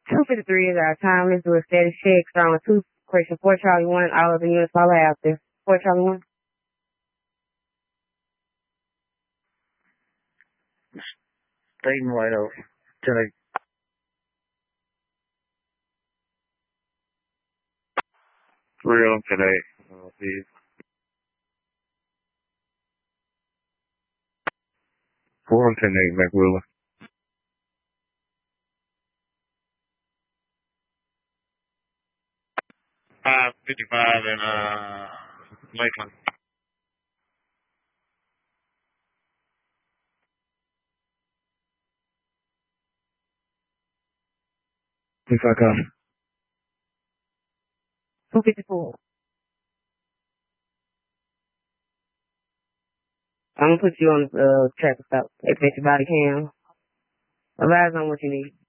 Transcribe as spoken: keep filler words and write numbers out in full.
two fifty-three is our time. Let's do a status check. Starting with two, question four, Charlie one. All of the units follow after. four, Charlie one. Staying wide out. ten eight. Three on ten eight. Uh, please. Four on ten eight, McWillis. Five fifty-five in uh Lakeland. If I come. two fifty-four. I'm gonna put you on the uh, traffic stop. Admit your body cam. Advise on what you need.